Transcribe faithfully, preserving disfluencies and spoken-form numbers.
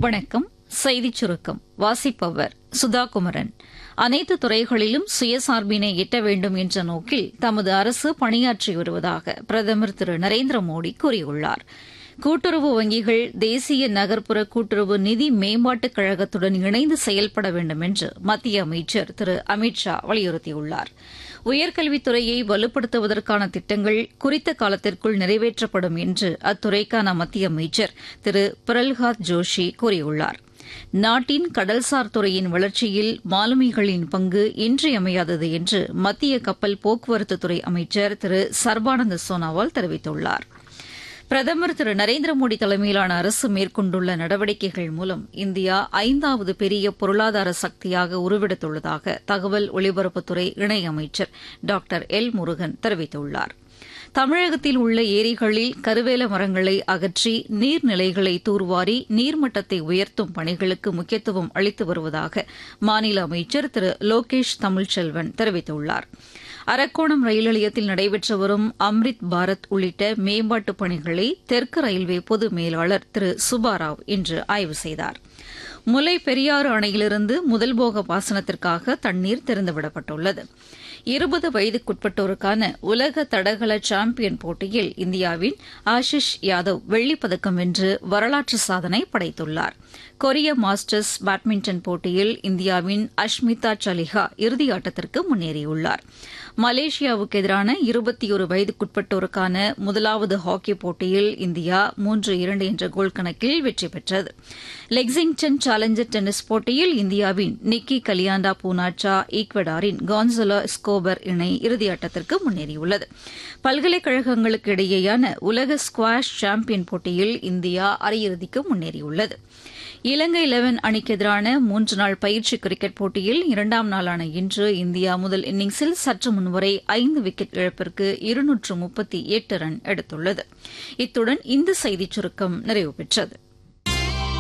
வணக்கம். செய்திச் சுருக்கம் வாசிப்பவர் சுதா குமரன். அனைத்து துறைகளிலும் சுயசார்பினை எட்ட வேண்டும் என்ற நோக்கில் தமது அரசு பணியாற்றி வருவதாக பிரதமர் திரு நரேந்திர மோடி கூறியுள்ளார். கூட்டுறவு வங்கிகள் தேசிய நகர்ப்புற கூட்டுறவு நிதி மேம்பாட்டுக் கழகத்துடன் இணைந்து செயல்பட வேண்டும் என்று மத்திய அமைச்சர் திரு அமித் ஷா வலியுறுத்தியுள்ளார். உயர்கல்வித்துறையை வலுப்படுத்துவதற்கான திட்டங்கள் குறித்த காலத்திற்குள் நிறைவேற்றப்படும் என்று அத்துறைக்கான மத்திய அமைச்சர் திரு பிரல்ஹாத் ஜோஷி கூறியுள்ளார். நாட்டின் கடல்சார் துறையின் வளர்ச்சியில் மாலுமிகளின் பங்கு இன்றியமையாதது என்று மத்திய கப்பல் போக்குவரத்துத்துறை அமைச்சர் திரு சர்பானந்த சோனாவால் தெரிவித்துள்ளார். பிரதமர் திரு நரேந்திர மோடி தலைமையிலான அரசு மேற்கொண்டுள்ள நடவடிக்கைகள் மூலம் இந்தியா ஐந்தாவது பெரிய பொருளாதார சக்தியாக உருவெடுத்துள்ளதாக தகவல் ஒலிபரப்புத்துறை இணையமைச்சர் டாக்டர் எல் முருகன் தெரிவித்துள்ளார். தமிழகத்தில் உள்ள ஏரிகளில் கருவேல மரங்களை அகற்றி நீர்நிலைகளை தூர்வாரி நீர்மட்டத்தை உயர்த்தும் பணிகளுக்கு முக்கியத்துவம் அளித்து வருவதாக மாநில அமைச்சர் திரு லோகேஷ் தமிழ்ச்செல்வன் தெரிவித்துள்ளார். அரக்கோணம் ரயில் நிலையத்தில் நடைபெற்று வரும் அம்ரித் பாரத் உள்ளிட்ட மேம்பாட்டுப் பணிகளை தெற்கு ரயில்வே பொது மேலாளர் திரு சுப்பாராவ் இன்று ஆய்வு செய்தார். முல்லை பெரியாறு அணையிலிருந்து முதல்போக பாசனத்திற்காக தண்ணீர் திறந்துவிடப்பட்டுள்ளது. இருபது வயதுக்குட்பட்டோருக்கான உலக தடகள சாம்பியன் போட்டியில் இந்தியாவின் ஆஷிஷ் யாதவ் வெள்ளிப்பதக்கம் வென்று வரலாற்று சாதனை படைத்துள்ளார். கொரிய மாஸ்டர்ஸ் பேட்மிண்டன் போட்டியில் இந்தியாவின் அஷ்மிதா சலிஹா இறுதியாட்டத்திற்கு முன்னேறியுள்ளார். மலேசியாவுக்கு எதிரான இருபத்தி ஒரு வயதுக்குட்பட்டோருக்கான முதலாவது ஹாக்கி போட்டியில் இந்தியா மூன்று இரண்டு என்ற கோல் கணக்கில் வெற்றி பெற்றது. லெக்ஸிங்டன் சேலஞ்சர் டென்னிஸ் போட்டியில் இந்தியாவின் நிக்கி கலியாண்டா பூனாச்சா ஈக்வடாரின் கான்சலோ ஸ்கோபர் இணை இறுதியாட்டத்திற்கு முன்னேறியுள்ளது. பல்கலைக்கழகங்களுக்கு இடையேயான உலக ஸ்குவாஷ் சாம்பியன் போட்டியில் இந்தியா அரையிறுதிக்கு முன்னேறியுள்ளது. இலங்கை லெவன் அணிக்கு எதிரான மூன்று நாள் பயிற்சி கிரிக்கெட் போட்டியில் இரண்டாம் நாளான இன்று இந்தியா முதல் இன்னிங்ஸில் சற்று முன்வரை ஐந்து விக்கெட் இழப்பிற்கு இருநூற்று முப்பத்தி எட்டு ரன் எடுத்துள்ளது. இத்துடன் இந்த செய்திச் சுருக்கம் நிறைவு பெற்றது.